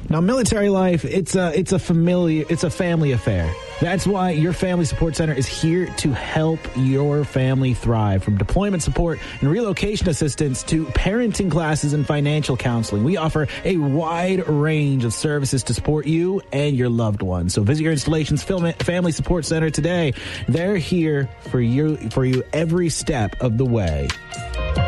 Now, military life, it's a family affair. That's why your Family Support Center is here to help your family thrive. From deployment support and relocation assistance to parenting classes and financial counseling, we offer a wide range of services to support you and your loved ones. So visit your installation's Family Support Center today. They're here for you every step of the way.